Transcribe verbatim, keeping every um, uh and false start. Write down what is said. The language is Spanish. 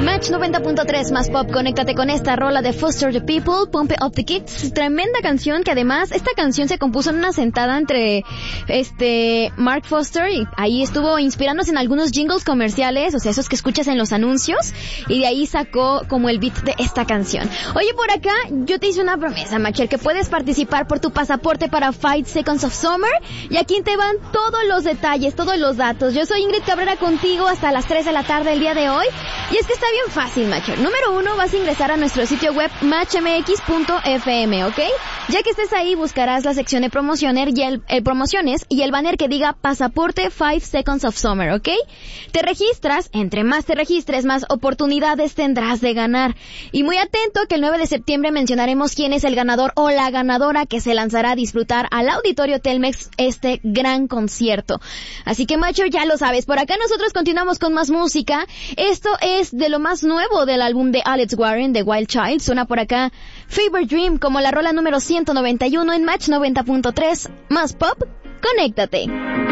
Match noventa punto tres más pop, conéctate con esta rola de Foster the People, Pump Up the Kicks, tremenda canción que además esta canción se compuso en una sentada entre este Mark Foster y ahí estuvo inspirándose en algunos jingles comerciales, o sea, esos que escuchas en los anuncios, y de ahí sacó como el beat de esta canción. Oye, por acá yo te hice una promesa, Macher, que puedes participar por tu pasaporte para Five Seconds of Summer, y aquí te van todos los detalles, todos los datos. Yo soy Ingrid Cabrera contigo hasta las tres de la tarde el día de hoy, y es que está bien fácil, Macher. Número uno, vas a ingresar a nuestro sitio web match m x punto f m, ¿ok? Ya que estés ahí, buscarás la sección de promociones y el, el promociones y el banner que diga pasaporte Five Seconds of Summer, ¿ok? Te registras, entre más te registres, más oportunidades tendrás de ganar. Y muy atento que el nueve de septiembre mencionaremos quién es el ganador o la ganadora que se lanzará a disfrutar al Auditorio Telmex este gran concierto. Así que, Macher, ya lo sabes. Por acá nosotros continuamos con más música. Esto es de lo más nuevo del álbum de Alex Warren, The Wild Child. Suena por acá Fever Dream como la rola número ciento noventa y uno en Match noventa punto tres. Más pop, conéctate.